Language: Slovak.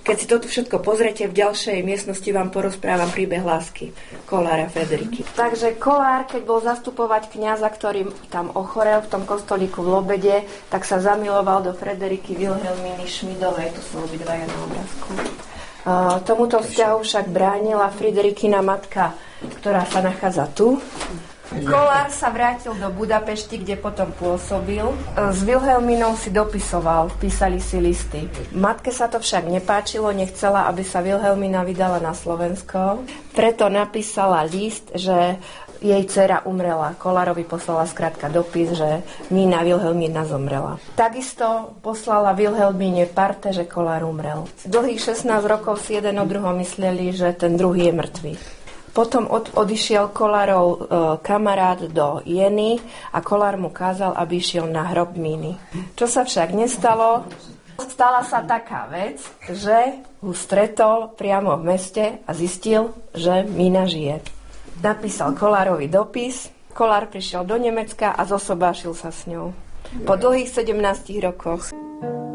Keď si toto všetko pozrete, v ďalšej miestnosti vám porozprávam príbeh lásky Kollára Frederiky. Takže Kollár, keď bol zastupovať kňaza, ktorý tam ochorel v tom kostolíku v Lobede, tak sa zamiloval do Frederiky Vilhelmíny Šmidovej. Tu sú obidvaja na obrázku. Tomuto vzťahu však bránila Friderikina matka, ktorá sa nachádza tu. Kollár sa vrátil do Budapešti, kde potom pôsobil. S Vilhelmínou si dopisoval, písali si listy. Matke sa to však nepáčilo, nechcela, aby sa Vilhelmína vydala na Slovensko. Preto napísala list, že jej dcera umrela. Kollárovi poslala skrátka dopis, že Nína Vilhelmína zomrela. Takisto poslala Vilhelmíne parte, že Kollár umrel. Dlhých 16 rokov si jeden o druhom mysleli, že ten druhý je mŕtvý. Potom odišiel Kollárov kamarát do Jeny a Kollár mu kázal, aby išiel na hrob Míny. Čo sa však nestalo, stala sa taká vec, že ho stretol priamo v meste a zistil, že Mína žije. Napísal Kollárovi dopis, Kollár prišiel do Nemecka a zosobášil sa s ňou. Po dlhých 17 rokoch.